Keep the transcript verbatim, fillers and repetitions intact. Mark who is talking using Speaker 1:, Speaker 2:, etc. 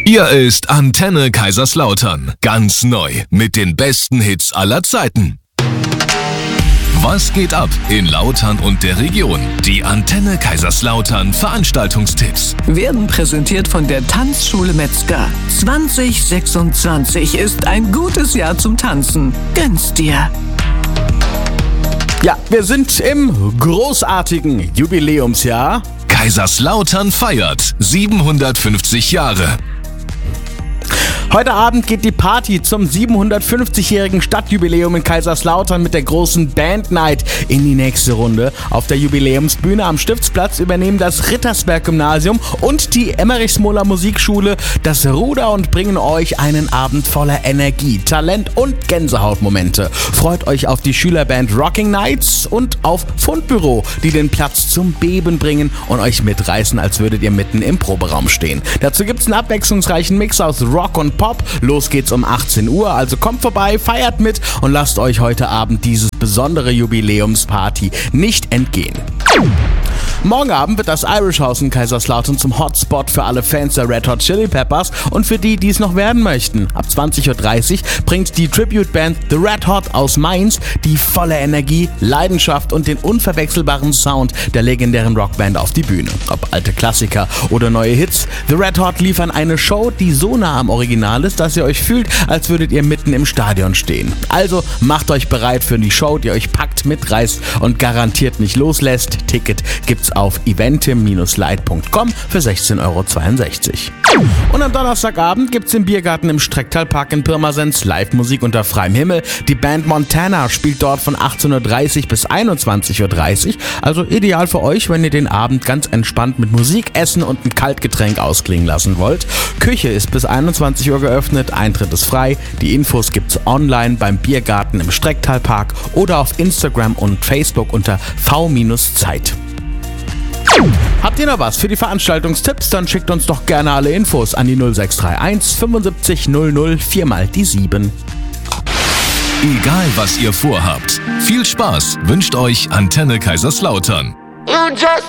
Speaker 1: Hier ist Antenne Kaiserslautern. Ganz neu mit den besten Hits aller Zeiten. Was geht ab in Lautern und der Region? Die Antenne Kaiserslautern Veranstaltungstipps
Speaker 2: werden präsentiert von der Tanzschule Metzger. zwanzig sechsundzwanzig ist ein gutes Jahr zum Tanzen. Gönn's dir.
Speaker 3: Ja, wir sind im großartigen Jubiläumsjahr.
Speaker 1: Kaiserslautern feiert siebenhundertfünfzig Jahre.
Speaker 3: Heute Abend geht die Party zum siebenhundertfünfzigjährigen Stadtjubiläum in Kaiserslautern mit der großen Band Night in die nächste Runde. Auf der Jubiläumsbühne am Stiftsplatz übernehmen das Rittersberg-Gymnasium und die Emmerich-Smoler Musikschule das Ruder und bringen euch einen Abend voller Energie, Talent und Gänsehautmomente. Freut euch auf die Schülerband Rocking Nights und auf Fundbüro, die den Platz zum Beben bringen und euch mitreißen, als würdet ihr mitten im Proberaum stehen. Dazu gibt's einen abwechslungsreichen Mix aus Rock und Pop. Los geht's um achtzehn Uhr, also kommt vorbei, feiert mit und lasst euch heute Abend dieses besondere Jubiläumsparty nicht entgehen. Morgen Abend wird das Irish House in Kaiserslautern zum Hotspot für alle Fans der Red Hot Chili Peppers und für die, die es noch werden möchten. Ab zwanzig Uhr dreißig bringt die Tribute-Band The Red Hot aus Mainz die volle Energie, Leidenschaft und den unverwechselbaren Sound der legendären Rockband auf die Bühne. Ob alte Klassiker oder neue Hits, The Red Hot liefern eine Show, die so nah am Original ist, dass ihr euch fühlt, als würdet ihr mitten im Stadion stehen. Also macht euch bereit für die Show, die euch packt, mitreißt und garantiert nicht loslässt. Ticket gibt's auf eventim Bindestrich light Punkt com für sechzehn Euro zweiundsechzig. Und am Donnerstagabend gibt's im Biergarten im Strecktalpark in Pirmasens Live-Musik unter freiem Himmel. Die Band Montana spielt dort von achtzehn Uhr dreißig bis einundzwanzig Uhr dreißig. Also ideal für euch, wenn ihr den Abend ganz entspannt mit Musik, Essen und einem Kaltgetränk ausklingen lassen wollt. Küche ist bis einundzwanzig Uhr geöffnet, Eintritt ist frei. Die Infos gibt's online beim Biergarten im Strecktalpark oder auf Instagram und Facebook unter V-Zeit. Habt ihr noch was für die Veranstaltungstipps? Dann schickt uns doch gerne alle Infos an die null sechs drei eins fünfundsiebzig null null vier mal die sieben.
Speaker 1: Egal was ihr vorhabt, viel Spaß wünscht euch Antenne Kaiserslautern.